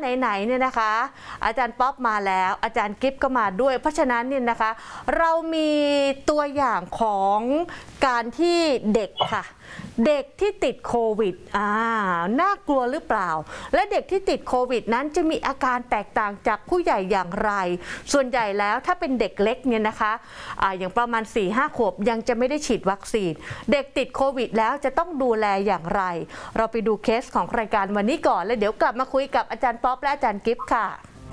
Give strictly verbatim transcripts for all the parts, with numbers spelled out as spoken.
ไหนๆเนี่ยนะคะอาจารย์ป๊อปมาแล้วอาจารย์กิฟก็มาด้วยเพราะฉะนั้นเนี่ยนะคะเรามีตัวอย่างของการที่เด็กค่ะเด็กที่ติดโควิดอ่าน่ากลัวหรือเปล่าและเด็กที่ติดโควิดนั้นจะมีอาการแตกต่างจากผู้ใหญ่อย่างไรส่วนใหญ่แล้วถ้าเป็นเด็กเล็กเนี่ยนะคะอ่าอย่างประมาณ สี่ห้า ขวบยังจะไม่ได้ฉีดวัคซีนเด็กติดโควิดแล้วจะต้องดูแลอย่างไรเราไปดูเคสของรายการวันนี้ก่อนแล้วเดี๋ยวกลับมาคุยกับอาจารย์ป๊อปและอาจารย์กิฟค่ะ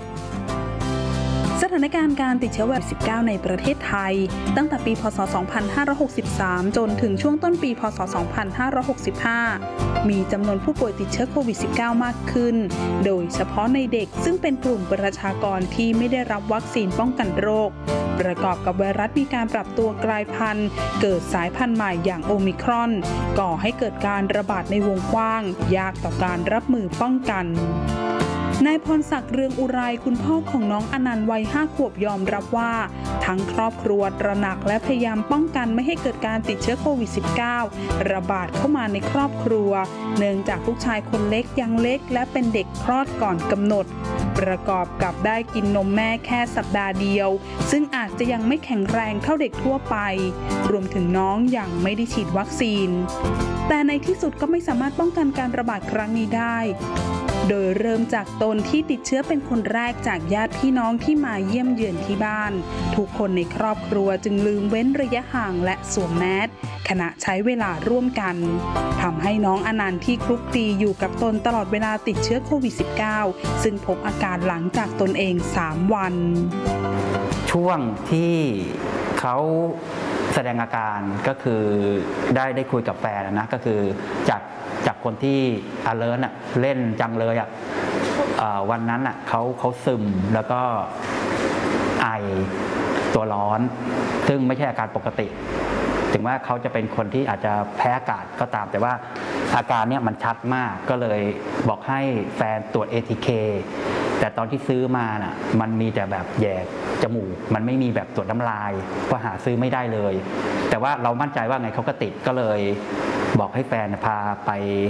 สถานการณ์การติดเชื้อโควิด สิบเก้า ในประเทศไทยตั้งแต่ปีพ.ศ. สองพันห้าร้อยหกสิบสาม จนถึงช่วงต้นปีพ.ศ. สองพันห้าร้อยหกสิบห้า มีจำนวนผู้ป่วยติดเชื้อโควิด สิบเก้า มากขึ้นโดยเฉพาะในเด็กซึ่งเป็นกลุ่มประชากรที่ไม่ได้รับวัคซีนป้องกันโรคประกอบกับไวรัสมีการปรับตัวกลายพันธุ์เกิดสายพันธุ์ใหม่อย่างโอมิครอนก่อให้เกิดการระบาดในวงกว้างยากต่อการรับมือป้องกันนายพรศักดิ์เรืองอุไรคุณพ่อของน้องอนันต์วัยห้าขวบยอมรับว่าทั้งครอบครัวตระหนักและพยายามป้องกันไม่ให้เกิดการติดเชื้อโควิด สิบเก้า ระบาดเข้ามาในครอบครัวเนื่องจากลูกชายคนเล็กยังเล็กและเป็นเด็กคลอดก่อนกำหนดประกอบกับได้กินนมแม่แค่สัปดาห์เดียวซึ่งอาจจะยังไม่แข็งแรงเท่าเด็กทั่วไปรวมถึงน้องยังไม่ได้ฉีดวัคซีนแต่ในที่สุดก็ไม่สามารถป้องกันการระบาดครั้งนี้ได้โดยเริ่มจากตนที่ติดเชื้อเป็นคนแรกจากญาติพี่น้องที่มาเยี่ยมเยือนที่บ้านทุกคนในครอบครัวจึงลืมเว้นระยะห่างและสวมแมสขณะใช้เวลาร่วมกันทำให้น้องอนันต์ที่คลุกคลีอยู่กับตนตลอดเวลาติดเชื้อโควิด สิบเก้า ซึ่งพบอาการหลังจากตนเองสามวันช่วงที่เขาแสดงอาการก็คือได้ได้คุยกับแฟนนะก็คือจากจากคนที่ alert อ่ะเล่นจังเลยอ่ะวันนั้นอ่ะเขาเขาซึมแล้วก็ไอตัวร้อนซึ่งไม่ใช่อาการปกติถึงว่าเขาจะเป็นคนที่อาจจะแพ้อากาศก็ตามแต่ว่าอาการเนี้ยมันชัดมากก็เลยบอกให้แฟนตรวจ เอ ที เค แต่ตอนที่ซื้อมาน่ะมันมีแต่แบบแยกจมูกมันไม่มีแบบตรวจน้ำลายก็หาซื้อไม่ได้เลยแต่ว่าเรามั่นใจว่าไงเขาก็ติดก็เลยบอกให้แฟนพาไป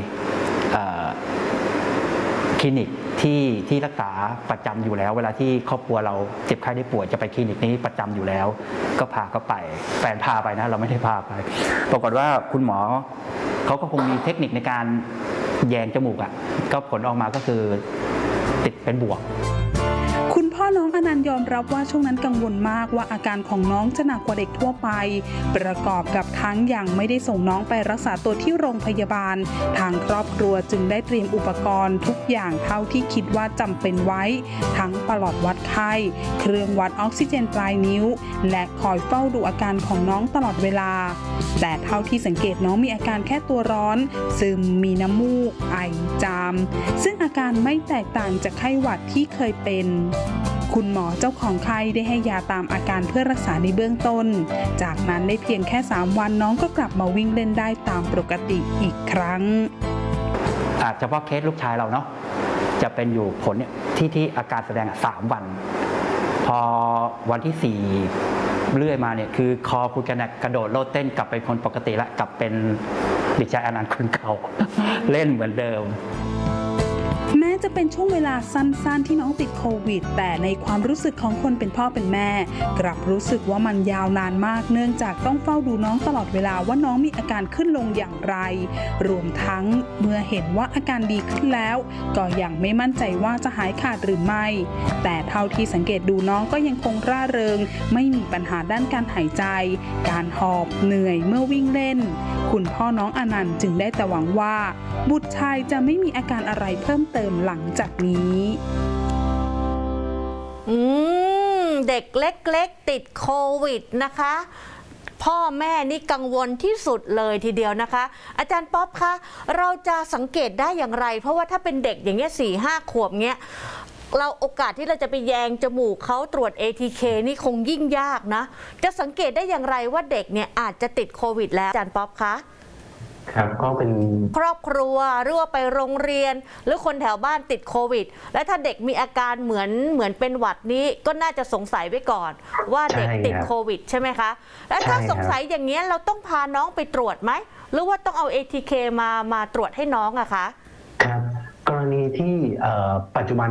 คลินิกที่ที่รักษาประจำอยู่แล้วเวลาที่ครอบครัวเราเจ็บไข้ได้ป่วยจะไปคลินิกนี้ประจำอยู่แล้วก็พาเขาไปแฟนพาไปนะเราไม่ได้พาไปปรากฏว่าคุณหมอเขาก็คงมีเทคนิคในการแยงจมูกอ่ะก็ผลออกมาก็คือติดเป็นบวกคุณพ่อน้องอนันต์ยอมรับว่าช่วงนั้นกังวลมากว่าอาการของน้องจะหนักกว่าเด็กทั่วไปประกอบกับทั้งยังไม่ได้ส่งน้องไปรักษาตัวที่โรงพยาบาลทางครอบครัวจึงได้เตรียมอุปกรณ์ทุกอย่างเท่าที่คิดว่าจำเป็นไว้ทั้งปลอดวัดไข้เครื่องวัดออกซิเจนปลายนิ้วและคอยเฝ้าดูอาการของน้องตลอดเวลาแต่เท่าที่สังเกตน้องมีอาการแค่ตัวร้อนซึมมีน้ำมูกไอจามซึ่งอาการไม่แตกต่างจากไข้หวัดที่เคยเป็นคุณหมอเจ้าของไข้ได้ให้ยาตามอาการเพื่อรักษาในเบื้องต้นจากนั้นได้เพียงแค่สามวันน้องก็กลับมาวิ่งเล่นได้ตามปกติอีกครั้งอาจเฉพาะเคสลูกชายเราเนาะจะเป็นอยู่ผลที่ที่อาการแสดงสามวันพอวันที่สี่เรื่อยมาเนี่ยคือคอคุณกันกระโดดโลดเต้นกลับเป็นคนปกติแล้วกลับเป็นเด็กชายอนันต์คนเก่าเล่นเหมือนเดิมแม้จะเป็นช่วงเวลาสั้นๆที่น้องติดโควิดแต่ในความรู้สึกของคนเป็นพ่อเป็นแม่กลับรู้สึกว่ามันยาวนานมากเนื่องจากต้องเฝ้าดูน้องตลอดเวลาว่าน้องมีอาการขึ้นลงอย่างไรรวมทั้งเมื่อเห็นว่าอาการดีขึ้นแล้วก็ยังไม่มั่นใจว่าจะหายขาดหรือไม่แต่เท่าที่สังเกตดูน้องก็ยังคงร่าเริงไม่มีปัญหาด้านการหายใจการหอบเหนื่อยเมื่อวิ่งเล่นคุณพ่อน้องอนันต์จึงได้แต่หวังว่าบุตรชายจะไม่มีอาการอะไรเพิ่มเติมหลังจากนี้อืมเด็กเล็กๆติดโควิดนะคะพ่อแม่นี่กังวลที่สุดเลยทีเดียวนะคะอาจารย์ป๊อปคะเราจะสังเกตได้อย่างไรเพราะว่าถ้าเป็นเด็กอย่างเงี้ยสี่ห้าขวบเงี้ยเราโอกาสที่เราจะไปแยงจมูกเขาตรวจ เอ ที เค นี่คงยิ่งยากนะจะสังเกตได้อย่างไรว่าเด็กเนี่ยอาจจะติดโควิดแล้วอาจารย์ป๊อปคะครับก็เป็นครอบครัวหรือว่าไปโรงเรียนหรือคนแถวบ้านติดโควิดและถ้าเด็กมีอาการเหมือนเหมือนเป็นหวัดนี้ก็น่าจะสงสัยไว้ก่อนว่าเด็กติดโควิดใช่ไหมคะแล้วถ้าสงสัยอย่างเงี้ยเราต้องพาน้องไปตรวจไหมหรือว่าต้องเอา เอ ที เค มามาตรวจให้น้องอะคะครับกรณีที่ปัจจุบัน